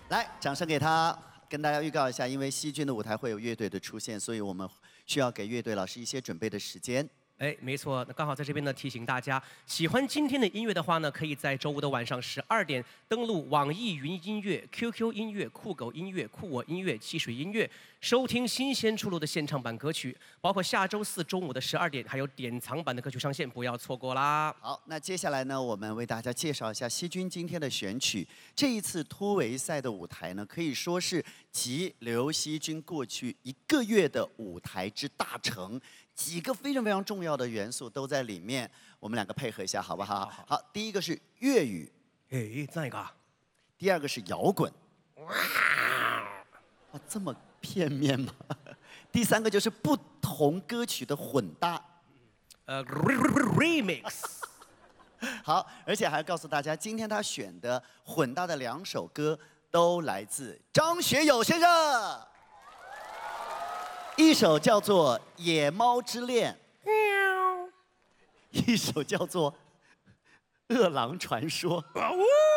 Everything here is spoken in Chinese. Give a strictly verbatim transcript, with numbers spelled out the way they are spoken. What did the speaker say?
来，掌声给他。跟大家预告一下，因为西军的舞台会有乐队的出现，所以我们需要给乐队老师一些准备的时间。 哎，没错，那刚好在这边呢提醒大家，喜欢今天的音乐的话呢，可以在周五的晚上十二点登录网易云音乐、Q Q 音乐、酷狗音乐、酷我音乐、汽水音乐，收听新鲜出炉的现场版歌曲，包括下周四中午的十二点还有典藏版的歌曲上线，不要错过啦。 好，那接下来呢，我们为大家介绍一下西军今天的选曲。这一次突围赛的舞台呢，可以说是集刘西军过去一个月的舞台之大成。 几个非常非常重要的元素都在里面，我们两个配合一下，好不好？好，好第一个是粤语， 哎，再一个。 第二个是摇滚。哇，哇，这么片面吗？第三个就是不同歌曲的混搭。 呃 ，remix。 好，而且还要告诉大家，今天他选的混搭的两首歌都来自张学友先生。 一首叫做《野猫之恋》，一首叫做《饿狼传说》。